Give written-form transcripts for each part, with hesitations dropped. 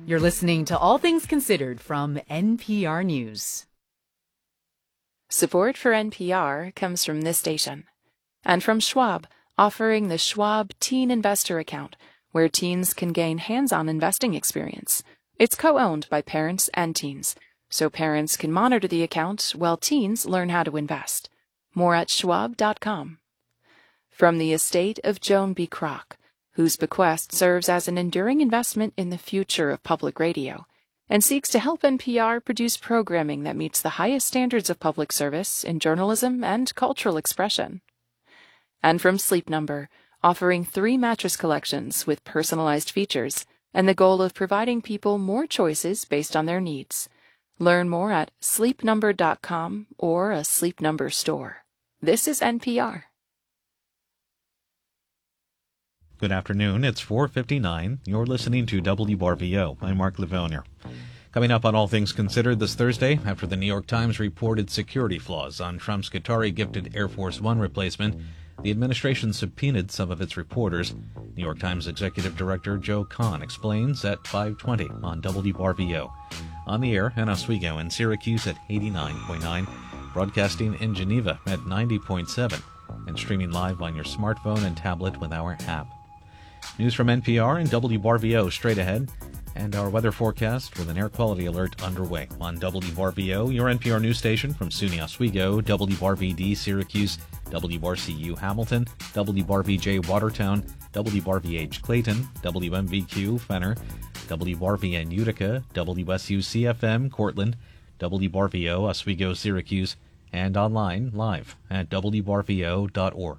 You're listening to All Things Considered from NPR News. Support for NPR comes from this station and from Schwab, offering the Schwab Teen Investor Account, where teens can gain hands-on investing experience. It's co-owned by parents and teens, so parents can monitor the account while teens learn how to invest. More at schwab.com. From the estate of Joan B. Kroc, whose bequest serves as an enduring investment in the future of public radio and seeks to help NPR produce programming that meets the highest standards of public service in journalism and cultural expression. And from Sleep Number, offering 3 mattress collections with personalized features and the goal of providing people more choices based on their needs. Learn more at sleepnumber.com or a Sleep Number store. This is NPR. Good afternoon. It's 4:59. You're listening to WRVO. I'm Mark Livonia. Coming up on All Things Considered this Thursday, after the New York Times reported security flaws on Trump's Qatari-gifted Air Force One replacement, the administration subpoenaed some of its reporters. New York Times Executive Director Joe Kahn explains at 5:20 on WRVO. On the air in Oswego and Syracuse at 89.9, broadcasting in Geneva at 90.7, and streaming live on your smartphone and tablet with our app. News from NPR and WRVO straight ahead, and our weather forecast with an air quality alert underway on WRVO, your NPR news station from SUNY Oswego, WRVD Syracuse, WRCU Hamilton, WRVJ Watertown, WRVH Clayton, WMVQ Fenner, WRVN Utica, WSU CFM Cortland, WRVO Oswego Syracuse, and online live at WRVO.org.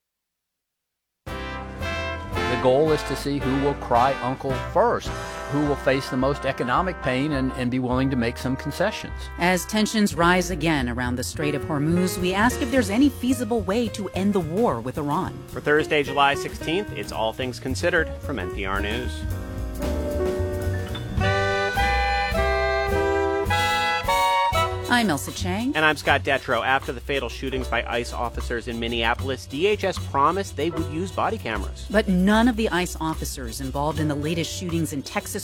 The goal is to see who will cry uncle first, who will face the most economic pain and be willing to make some concessions. As tensions rise again around the Strait of Hormuz, we ask if there's any feasible way to end the war with Iran. For Thursday, July 16th, it's All Things Considered from NPR News. I'm Elsa Chang. And I'm Scott Detrow. After the fatal shootings by ICE officers in Minneapolis, DHS promised they would use body cameras. But none of the ICE officers involved in the latest shootings in Texas